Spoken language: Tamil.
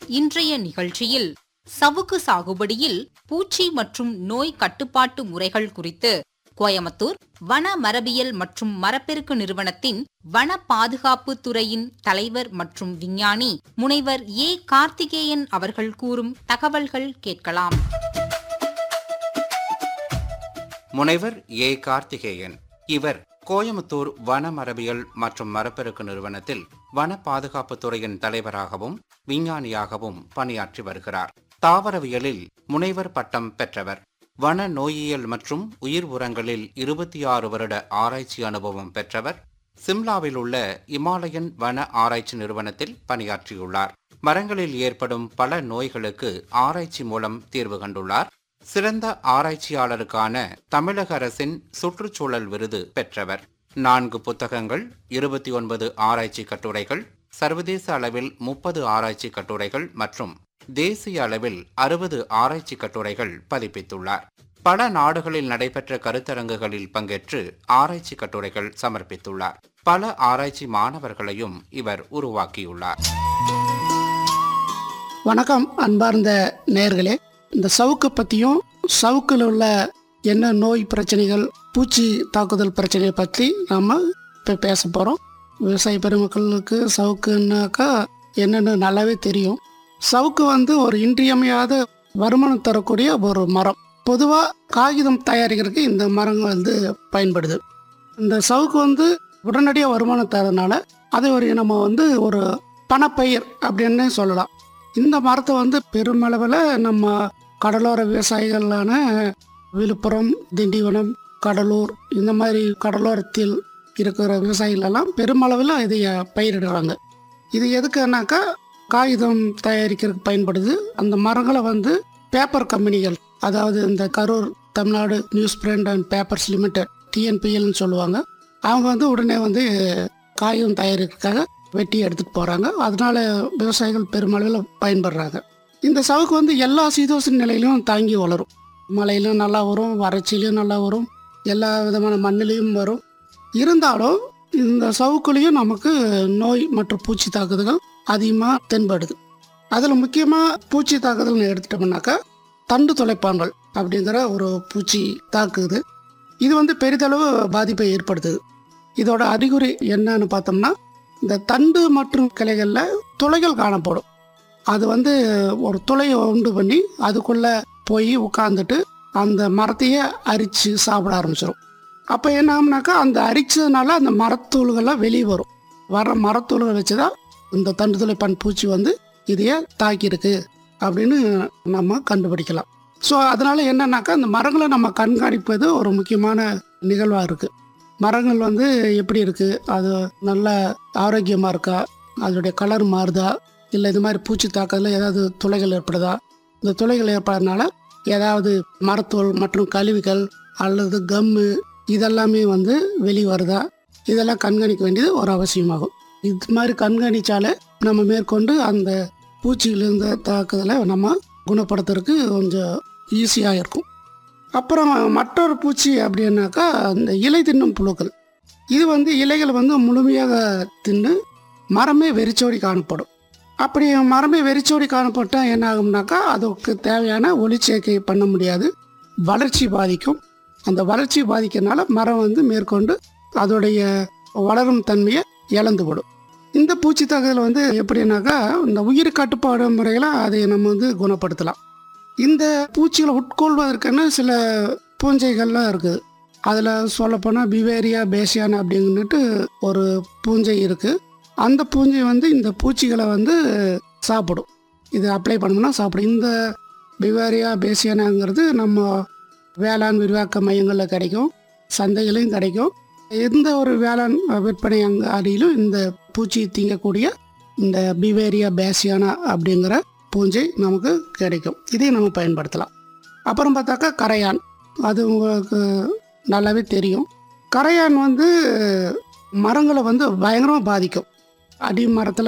இன்றைய நிகழ்ச்சியில் சவுக்கு சாகுபடியில் பூச்சி மற்றும் நோய் கட்டுப்பாட்டு முறைகள் குறித்து கோயமுத்தூர் வன மரபியல் மற்றும் மரப்பெருக்கு நிறுவனத்தின் வன பாதுகாப்பு துறையின் தலைவர் மற்றும் விஞ்ஞானி முனைவர் ஏ. கார்த்திகேயன் அவர்கள் கூறும் தகவல்கள் கேட்கலாம். முனைவர் ஏ. கார்த்திகேயன் இவர் கோயமுத்தூர் வன மரபியல் மற்றும் மரப்பெருக்கு நிறுவனத்தில் வன பாதுகாப்பு துறையின் தலைவராகவும் விஞ்ஞானியாகவும் பணியாற்றி வருகிறார். தாவரவியலில் முனைவர் பட்டம் பெற்றவர். வன நோயியல் மற்றும் உயிர் உரங்களில் 26 வருட ஆராய்ச்சி அனுபவம் பெற்றவர். சிம்லாவில் உள்ள இமாலயன் வன ஆராய்ச்சி நிறுவனத்தில் பணியாற்றியுள்ளார். மரங்களில் ஏற்படும் பல நோய்களுக்கு ஆராய்ச்சி மூலம் தீர்வு கண்டுள்ளார். சிறந்த ஆராய்ச்சியாளருக்கான தமிழக அரசின் சுற்றுச்சூழல் விருது பெற்றவர். 4 புத்தகங்கள், 29 ஆராய்ச்சி கட்டுரைகள், சர்வதேச அளவில் 30 ஆராய்ச்சி கட்டுரைகள் மற்றும் தேசிய அளவில் 60 ஆராய்ச்சி கட்டுரைகள் பதிப்பித்துள்ளார். பல நாடுகளில் நடைபெற்ற கருத்தரங்குகளில் பங்கேற்று ஆராய்ச்சி கட்டுரைகள் சமர்ப்பித்துள்ளார். பல ஆராய்ச்சி மாணவர்களையும் இவர் உருவாக்கியுள்ளார். வணக்கம் அன்பார்ந்த நேயர்களே. இந்த சவுக்கு பற்றியும் சவுக்கில் உள்ள என்ன நோய் பிரச்சனைகள், பூச்சி தாக்குதல் பிரச்சனையை பற்றி நாம் இப்போ பேச போகிறோம். விவசாய பெருமக்களுக்கு சவுக்குன்னாக்கா என்னென்னு நல்லாவே தெரியும். சவுக்கு ஒரு இன்றியமையாத வருமானம் தரக்கூடிய ஒரு மரம். பொதுவாக காகிதம் தயாரிக்கிறதுக்கு இந்த மரங்கள் பயன்படுது. இந்த சவுக்கு உடனடியாக வருமானம் தரதுனால அதை நம்ம ஒரு பணப்பயிர் அப்படின்னு சொல்லலாம். இந்த மரத்தை பெருமளவில் நம்ம கடலோர விவசாயிகளான விழுப்புரம், திண்டிவனம், கடலூர் இந்த மாதிரி கடலோரத்தில் இருக்கிற விவசாயிகளெல்லாம் பெருமளவில் இதை பயிரிடுறாங்க. இது எதுக்குன்னாக்கா காகிதம் தயாரிக்கிறதுக்கு பயன்படுது. அந்த மரங்களை பேப்பர் கம்பெனிகள், அதாவது இந்த Karur Tamil Nadu news print and papers limited TNPLன்னு சொல்லுவாங்க. அவங்க உடனே காகிதம் தயாரிக்கிறதுக்காக வெட்டி எடுத்துகிட்டு போகிறாங்க. அதனால விவசாயிகள் பெருமளவில் பயன்படுறாங்க. இந்த சவுக்கு எல்லா சீதோஷண நிலையிலும் தாங்கி வளரும். மழையிலும் நல்லா வரும், வறட்சியிலும் நல்லா வரும், எல்லா விதமான மண்ணிலையும் வரும். இருந்தாலும் இந்த சவுக்குலேயும் நமக்கு நோய் மற்றும் பூச்சி தாக்குதல்கள் அதிகமாக தென்படுது. அதில் முக்கியமாக பூச்சி தாக்குதல்னு எடுத்துட்டோம்னாக்கா தண்டு துளைப்பான்கள் அப்படிங்கிற ஒரு பூச்சி தாக்குது. இது பெரிதளவு பாதிப்பை ஏற்படுத்துது. இதோட அறிகுறி என்னன்னு பார்த்தோம்னா, இந்த தண்டு மற்றும் கிளைகளில் துளைகள் காணப்படும். அது ஒரு துளையை உண்டு பண்ணி அதுக்குள்ளே போய் உட்காந்துட்டு அந்த மரத்தையே அரித்து சாப்பிட ஆரம்பிச்சிடும். அப்போ என்ன ஆகும்னாக்கா அந்த அரிச்சதுனால அந்த மரத்தூள்கள்லாம் வெளியே வரும். வர மரத்தூள்களை வச்சு தான் இந்த தண்டு துளைப்பான் பூச்சி இதையே தாக்கியிருக்கு அப்படின்னு நம்ம கண்டுபிடிக்கலாம். ஸோ அதனால் என்னன்னாக்கா அந்த மரங்களை நம்ம கண்காணிப்பது ஒரு முக்கியமான நிகழ்வாக இருக்குது. மரங்கள் எப்படி இருக்குது, அது நல்ல ஆரோக்கியமாக இருக்கா, அதோடைய கலர் மாறுதா, இல்லை இது மாதிரி பூச்சி தாக்கத்தில் ஏதாவது துளைகள் ஏற்படுதா, இந்த துளைகள் ஏற்படுறதுனால ஏதாவது மரத்தூள் மற்றும் கழிவுகள் அல்லது கம்மு இதெல்லாமே வெளியே வருதா, இதெல்லாம் கண்காணிக்க வேண்டியது ஒரு அவசியமாகும். இது மாதிரி கண்காணித்தாலே நம்ம மேற்கொண்டு அந்த பூச்சியிலிருந்த தாக்குதலை நம்ம குணப்படுத்துறதுக்கு கொஞ்சம் ஈஸியாக இருக்கும். அப்புறம் மற்றொரு பூச்சி அப்படின்னாக்கா இந்த இலை தின்னும் புழுக்கள். இது இலைகளை முழுமையாக தின்னு மரமே வெறிச்சோடி காணப்படும். அப்படி மரமே வெறிச்சோடி காணப்பட்டால் என்ன ஆகும்னாக்கா அதுக்கு தேவையான ஒளிச்சேர்க்கை பண்ண முடியாது, வளர்ச்சி பாதிக்கும். அந்த வளர்ச்சி பாதிக்கிறதுனால மரம் மேற்கொண்டு அதோடைய வளரும் தன்மையை இழந்துவிடும். இந்த பூச்சி தாக்குதல் எப்படின்னாக்கா இந்த உயிர் கட்டுப்பாடு முறைகளை அதை நம்ம குணப்படுத்தலாம். இந்த பூச்சிகளை உட்கொள்வதற்கான சில பூஞ்சைகள்லாம் இருக்குது. அதில் சொல்லப்போனால் பிவேரியா பேசியானா அப்படின்னுட்டு ஒரு பூஞ்சை இருக்குது. அந்த பூஞ்சை இந்த பூச்சிகளை சாப்பிடும். இது அப்ளை பண்ணோம்னா சாப்பிடும். இந்த பிவேரியா பேசியானாங்கிறது நம்ம வேளாண் விரிவாக்க மையங்களில் கிடைக்கும், சந்தைகளையும் கிடைக்கும். எந்த ஒரு வேளாண் விற்பனை அடியிலும் இந்த பூச்சி திங்கக்கூடிய இந்த பிவேரியா பேசியானா அப்படிங்கிற பூஞ்சை நமக்கு கிடைக்கும். இதையும் நம்ம பயன்படுத்தலாம். அப்புறம் பார்த்தாக்கா கரையான், அது உங்களுக்கு நல்லாவே தெரியும். கரையான் மரங்களை பயங்கரமாக பாதிக்கும். அடி மரத்தில்